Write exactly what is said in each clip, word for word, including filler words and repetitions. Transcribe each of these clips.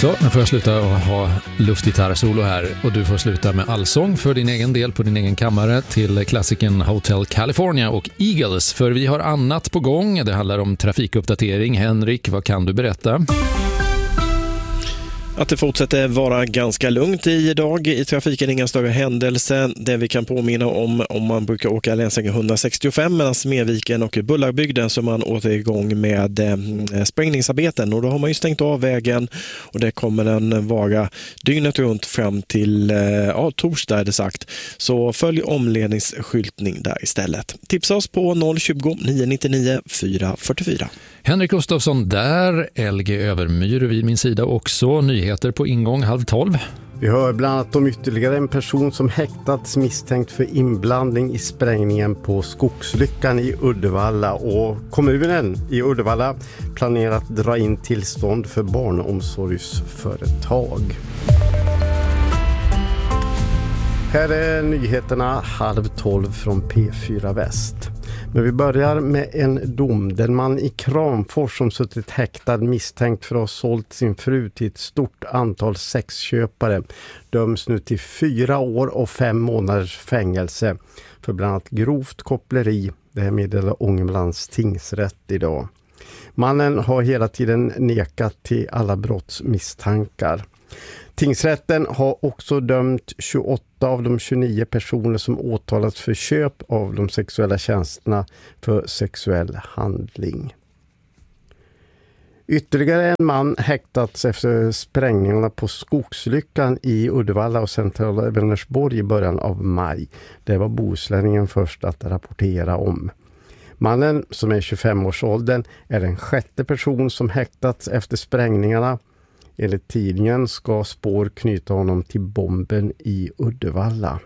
Så, nu får jag sluta och ha luftgitarrsolo här och du får sluta med allsång för din egen del på din egen kammare till klassiken Hotel California och Eagles, för vi har annat på gång. Det handlar om trafikuppdatering. Henrik, vad kan du berätta? Att det fortsätter vara ganska lugnt idag i trafiken, inga större händelser. Det vi kan påminna om om man brukar åka länsväg hundrasextiofem mellan Smedviken och Bullarbygden, så man åter igång med eh, sprängningsarbeten, och då har man ju stängt av vägen och det kommer den vara dygnet runt fram till eh, ja, torsdag är det sagt. Så följ omledningsskyltning där istället. Tipsa oss på noll tjugo, nio nittionio, fyra fyrtiofyra. Henrik Gustafsson där, L G Övermyr vid min sida också. Nyheter på ingång halv tolv. Vi hör bland annat om ytterligare en person som häktats misstänkt för inblandning i sprängningen på Skogslyckan i Uddevalla, och kommunen i Uddevalla planerar att dra in tillstånd för barnomsorgsföretag. Här är nyheterna halv tolv från P fyra Väst. Men vi börjar med en dom. Den man i Kramfors som suttit häktad misstänkt för att ha sålt sin fru till ett stort antal sexköpare döms nu till fyra år och fem månaders fängelse för bland annat grovt koppleri. Det här meddelar Ångermanlands tingsrätt idag. Mannen har hela tiden nekat till alla brottsmisstankar. Tingsrätten har också dömt tjugoåtta av de tjugonio personer som åtalats för köp av de sexuella tjänsterna för sexuell handling. Ytterligare en man häktats efter sprängningarna på Skogslyckan i Uddevalla och centrala Vänersborg i början av maj. Det var Bohuslänningen först att rapportera om. Mannen, som är tjugofem-årsåldern, är den sjätte person som häktats efter sprängningarna. Enligt tidningen ska spår knyta honom till bomben i Uddevalla.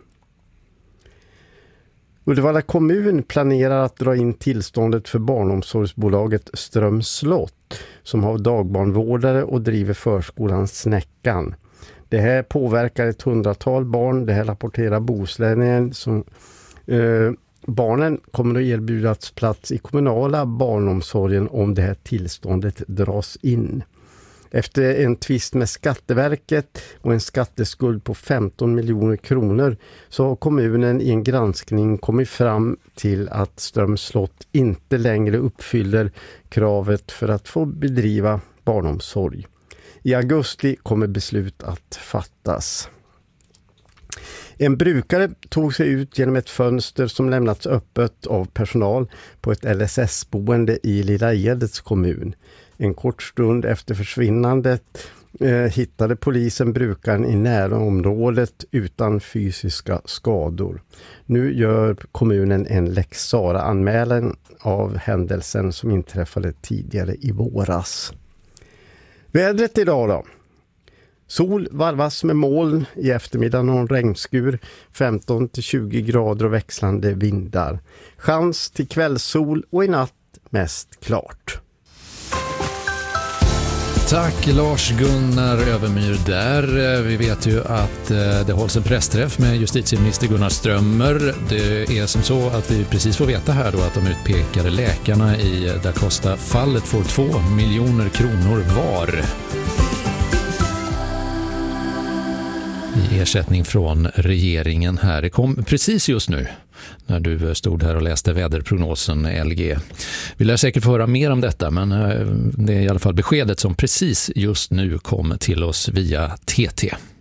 Uddevalla kommun planerar att dra in tillståndet för barnomsorgsbolaget Strömslott, som har dagbarnvårdare och driver förskolan Snäckan. Det här påverkar ett hundratal barn. Det här rapporterar Bohuslänningen. Som, eh, barnen kommer att erbjudas plats i kommunala barnomsorgen om det här tillståndet dras in. Efter en tvist med Skatteverket och en skatteskuld på femton miljoner kronor så har kommunen i en granskning kommit fram till att Strömslott inte längre uppfyller kravet för att få bedriva barnomsorg. I augusti kommer beslut att fattas. En brukare tog sig ut genom ett fönster som lämnats öppet av personal på ett L S S-boende i Lilla Edets kommun. En kort stund efter försvinnandet eh, hittade polisen brukaren i närområdet utan fysiska skador. Nu gör kommunen en Lex Sarah-anmälan av händelsen som inträffade tidigare i våras. Vädret idag då? Sol varvas med moln, i eftermiddag någon regnskur, femton till tjugo grader och växlande vindar. Chans till kvällssol och i natt mest klart. Tack Lars-Gunnar Övermyr där. Vi vet ju att det hålls en pressträff med justitieminister Gunnar Strömmer. Det är som så att vi precis får veta här då att de utpekade läkarna i Da Costa-fallet får två miljoner kronor var i ersättning från regeringen här. Det kom precis just nu när du stod här och läste väderprognosen L G. Vi lär säkert få höra mer om detta, men det är i alla fall beskedet som precis just nu kom till oss via T T.